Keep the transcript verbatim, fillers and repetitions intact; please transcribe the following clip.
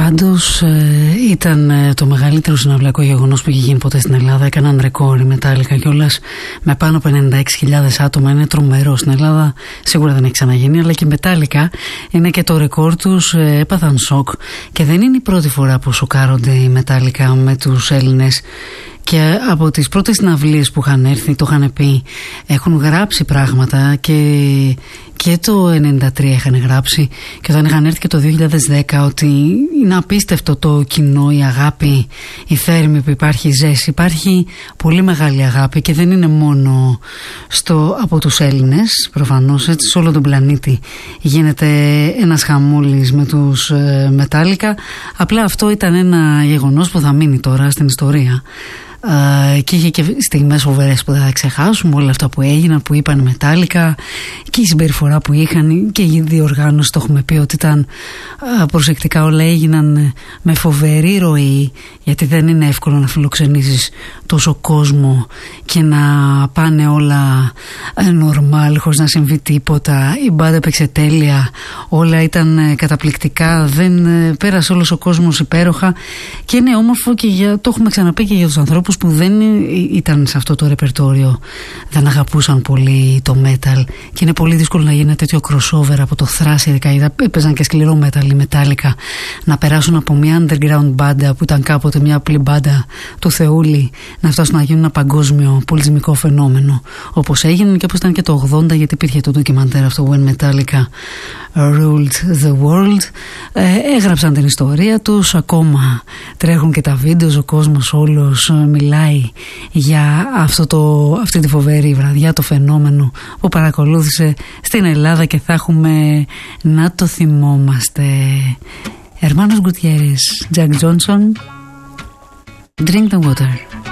Πάντως ε, ήταν ε, το μεγαλύτερο συναυλιακό γεγονός που είχε γίνει ποτέ στην Ελλάδα. Έκαναν ρεκόρ η Metallica κιόλας με πάνω από ενενήντα έξι χιλιάδες άτομα. Είναι τρομερό στην Ελλάδα, σίγουρα δεν έχει ξαναγίνει. Αλλά και η Metallica είναι και το ρεκόρ τους, ε, έπαθαν σοκ. Και δεν είναι η πρώτη φορά που σοκάρονται οι Metallica με τους Έλληνες. Και από τις πρώτες συναυλίες που είχαν έρθει, το είχαν πει, έχουν γράψει πράγματα και, και το ενενήντα τρία είχαν γράψει και όταν είχαν έρθει και το δύο χιλιάδες δέκα ότι είναι απίστευτο το κοινό, η αγάπη, η θέρμη που υπάρχει, η ζέση. Υπάρχει πολύ μεγάλη αγάπη και δεν είναι μόνο στο, από τους Έλληνες, προφανώς, έτσι σε όλο τον πλανήτη γίνεται ένας χαμούλης με τους ε, Metallica. Απλά αυτό ήταν ένα γεγονός που θα μείνει τώρα στην ιστορία. Uh, και είχε και στιγμές φοβερές που δεν θα ξεχάσουμε, όλα αυτά που έγιναν, που είπαν οι Metallica και η συμπεριφορά που είχαν και η διοργάνωση, το έχουμε πει ότι ήταν uh, προσεκτικά, όλα έγιναν με φοβερή ροή, γιατί δεν είναι εύκολο να φιλοξενήσεις τόσο κόσμο και να πάνε όλα normal χωρίς να συμβεί τίποτα. Η μπάντα έπαιξε τέλεια, όλα ήταν καταπληκτικά, δεν πέρασε όλος ο κόσμος υπέροχα και είναι όμορφο και για, το έχουμε ξαναπεί και για τους ανθρώπους που δεν ήταν σε αυτό το ρεπερτόριο, δεν αγαπούσαν πολύ το metal και είναι πολύ δύσκολο να γίνει ένα τέτοιο crossover από το thrash, ειδικά έπαιζαν και σκληρό metal η Metallica, να περάσουν από μια underground μπάντα που ήταν κάποτε μια απλή μπάντα του Θεούλη να φτάσουν να γίνουν ένα παγκόσμιο πολιτισμικό φαινόμενο όπως έγιναν και όπως ήταν και το ογδόντα, γιατί υπήρχε το ντοκιμαντέρ αυτό When Metallica Ruled the World. ε, έγραψαν την ιστορία τους, ακόμα τρέχουν και τα βίντεο, ο κόσμος όλος μιλάει για αυτό το, αυτή τη φοβερή βραδιά, το φαινόμενο που παρακολούθησε στην Ελλάδα και θα έχουμε να το θυμόμαστε. Hermanos Gutierrez, Jack Johnson, Drink the Water.